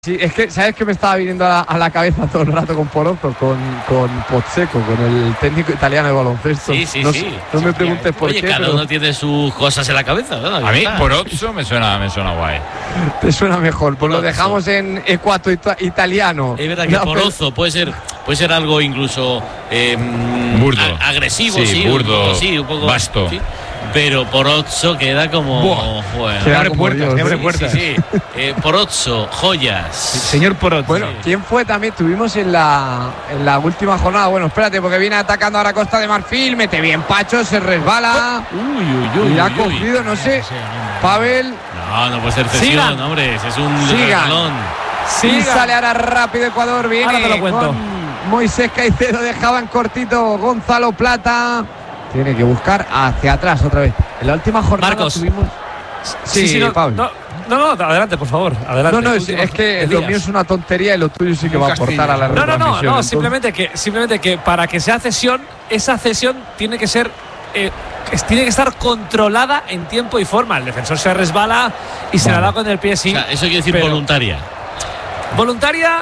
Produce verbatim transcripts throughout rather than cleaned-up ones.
Sí, es que, ¿sabes qué me estaba viniendo a la, a la cabeza todo el rato con Porozzo? Con, con Pozzecco, con el técnico italiano de baloncesto. Sí, sí, no, sí. No sí, me preguntes sí. por Oye, qué. cada pero uno tiene sus cosas en la cabeza, ¿no? A mí, Porozzo me suena, me suena guay. Te suena mejor, pues lo Porozzo. dejamos en ecuato ita- italiano. Es verdad que No, Porozzo puede ser, puede ser algo incluso eh, Burdo. a- agresivo, Sí, sí, burdo, un poco, sí, un poco vasto. sí. Pero Porozzo queda como Buah. bueno. Queda abre como puertas, Dios, te abre sí, puertas. Sí, sí. Eh, Porozzo, joyas. Señor Porozzo. Bueno, ¿quién fue también? Tuvimos en la, en la última jornada. Bueno, espérate, porque viene atacando ahora Costa de Marfil. Mete bien Pacho, se resbala. Uy, uy, uy. Y la ha uy, uy. cogido, no sé. Pavel. No, no puede ser cesión, Sigan. hombre. ese Es un Sigan. regalón. Sí, sale ahora rápido Ecuador. Viene Ahora te lo cuento. con Moisés Caicedo, dejaba en cortito Gonzalo Plata. Tiene que buscar hacia atrás otra vez. En la última jornada Marcos. tuvimos. Sí, no, Pablo. no, no, no, adelante, por favor. Adelante. No, no, es, Última- es que Elías. lo mío es una tontería y lo tuyo sí que Un va a aportar castillo. a la No, no, no, retransmisión. no, Entonces, simplemente que, simplemente que para que sea cesión, esa cesión tiene que ser, eh, es- tiene que estar controlada en tiempo y forma. El defensor se resbala y se la da con el pie, sí. O sea, eso quiere decir pero- voluntaria. Voluntaria.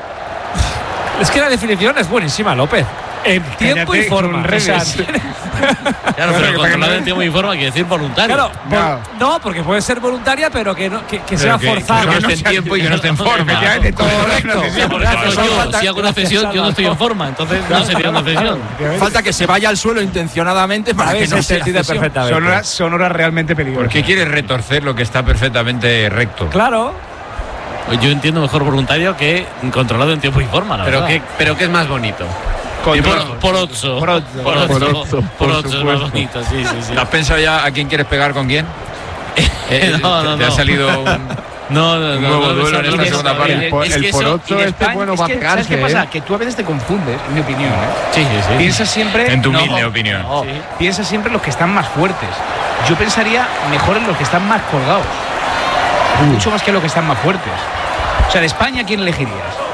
Es que la definición es buenísima, López. En tiempo y Cállate, forma. con O sea, redes. Claro, pero controlado en tiempo y forma quiere decir voluntario. claro, Claro. vol- no, porque puede ser voluntaria, pero que, no, que, que Pero sea que- forzada. que no esté en tiempo y que no esté en forma. Efectivamente, todo Correcto. O sea, por Gracias, ejemplo, yo, falta- si hago una gracias, cesión, yo no estoy en Álvaro. forma, entonces no sería una cesión. Falta que se vaya al suelo intencionadamente para que Habéis no sea entendido cesión. perfectamente. Son horas, son horas realmente ¿Por peligrosas. qué quieres retorcer lo que está perfectamente recto? Claro. Yo entiendo mejor voluntario que controlado en tiempo y forma, la Pero verdad. qué, pero qué es más bonito. Y por, Porozzo. Porozzo. Porozzo. Porozzo, por Porozzo es más supuesto. bonito, sí, sí, sí. ¿Te has pensado ya a quién quieres pegar con quién? Eh, No, no, ¿Te ha no. salido un, No, no, un no. nuevo no, no, duelo no, en no, esta no, segunda no, parte? no, El, po- es el que eso- Porozzo Y de este España, bueno es va a que, ¿sabes pegarse. qué pasa? ¿eh? Que tú a veces te confundes, en mi opinión. ¿eh? Sí, sí, sí. Piensas siempre. En tu no, humilde opinión. no, piensas siempre en los que están más fuertes. Yo pensaría mejor en los que están más colgados. Mucho más que en los que están más fuertes. O sea, de España, ¿quién elegirías?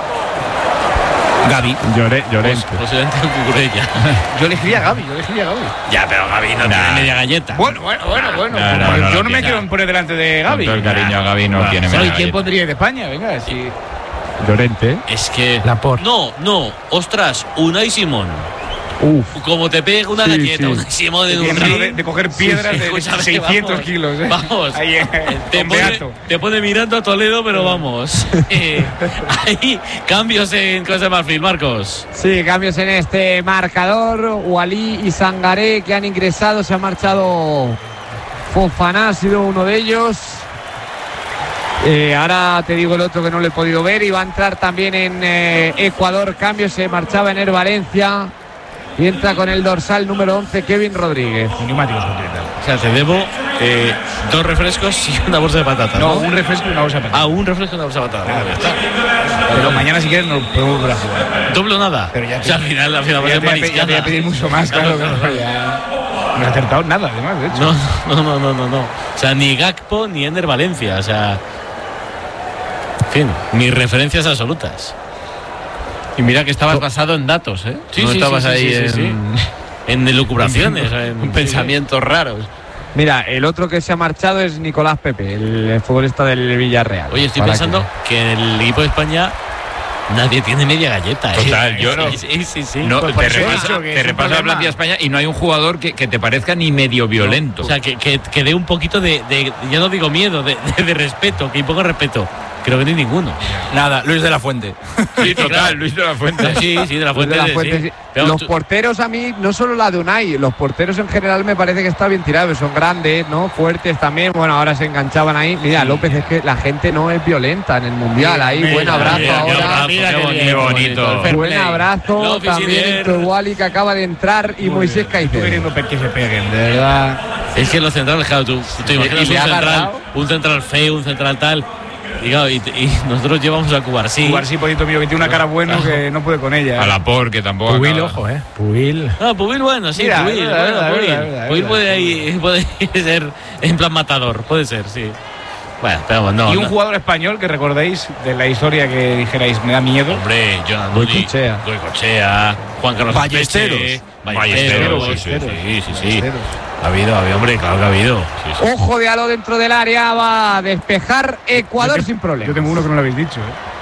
Gaby. Lloré, Llorente. Posiblemente Cucurella. Yo elegiría a Gaby, yo elegiría a Gaby. Ya, pero Gaby no Nah. tiene media galleta. Bueno, bueno, bueno, bueno. no, no, pues no, yo no no me piensa. quiero poner delante de Con Gaby. todo el cariño a Gaby no Nah. tiene Bueno, ¿y media quién galleta. pondría de España? Venga, si. Llorente. Es que. Laporte. No, no. Ostras, Unai Simón. Uf. Como te pegue una Sí, galleta, sí. Unai Simón en un Tiene mano de, ring. de coger piedras de Escúchame, seiscientos vamos. kilos. ¿eh? Vamos. Ahí, eh, Te con pone, Beato. te pone mirando a Toledo, pero vamos. Eh, hay cambios en Costa de Marfil, Marcos. Sí, cambios en este marcador. Walí y Sangaré que han ingresado. Se ha marchado Fofana, ha sido uno de ellos. Eh, ahora te digo el otro que no lo he podido ver. Y va a entrar también en eh, Ecuador. Cambio, se marchaba Ener Valencia. Y entra con el dorsal número once, Kevin Rodríguez. Neumáticos concretos. O sea, te debo eh, dos refrescos y una bolsa de patatas. No, ¿no? un refresco y una bolsa de patatas. Ah, un refresco y una bolsa de patatas. Vale, ya está. Pero mañana si quieres nos podemos volver a jugar. Doble o nada. Pero ya o sea, al final, al final va a Ya ser te voy a pe- ya te voy a mariscada. pedir mucho más, claro. claro, ya. No he acertado nada, además, de hecho. No, no, no, no, no, no. O sea, ni Gakpo ni Ender Valencia. O sea. En fin, mis referencias absolutas. Y mira que estabas basado en datos, ¿eh? Sí, no sí, estabas sí, sí, ahí sí, en, sí, sí. En elucubraciones. en pensamientos raros. Mira, el otro que se ha marchado es Nicolás Pepe, el futbolista del Villarreal. Oye, estoy Para pensando que en el equipo de España nadie tiene media galleta. ¿eh? Total, yo no. Sí, sí, sí. No, Pues por te eso he repasa, dicho que te es un repasa la problema. plantilla de España y no hay un jugador que, que te parezca ni medio violento. O sea, que, que, que dé un poquito de, de, ya no digo miedo, de, de, de respeto, que imponga respeto. Creo que no hay ninguno. Nada, Luis de la Fuente. Sí, total, Luis de la Fuente. Sí, sí, de la fuente. De la de- Fuente, sí. sí. Pero Los tú- porteros a mí, no solo la de Unai, los porteros en general me parece que está bien tirados, son grandes, ¿no? Fuertes también, bueno, ahora se enganchaban ahí. Mira, López, es que la gente no es violenta en el Mundial, ahí, Mira, buen abrazo mira, qué ahora. abrazo, Mira qué qué bonito, Qué bonito. Fair Buen play. abrazo Love is in también the air. entre Wally que acaba de entrar y Moisés Estoy Caicedo. queriendo pe- que se peguen, de verdad. Es que los centrales, claro, tú te imaginas y le un ha central, agarrado. un central feo, un central tal. Y, claro, y, y nosotros llevamos a Cubarsí. Jugar sí, poquito mío, que tiene una cara buena que no puede con ella. A la por, que tampoco. Pubil, acaba. ojo, eh. Pubil. No, Pubil bueno, sí, Mira, Pubil, verdad, bueno, verdad, Pubil. verdad, verdad, Pubil verdad. puede, ahí- puede ser en plan matador, puede ser, sí. Bueno, pero bueno, no. Y un no. jugador español que recordéis de la historia que dijerais, me da miedo. Hombre, Jonan Duni, Goicoechea. Goicoechea, Juan Carlos Ballesteros. Peche, Ballesteros, Ballesteros, sí, sí, sí, sí, sí. Ballesteros. Ha habido, ha habido, hombre, claro que ha habido. Sí, sí. Ojo de Aló dentro del área, va a despejar Ecuador Yo te- sin problema. Yo tengo uno que no lo habéis dicho, ¿eh?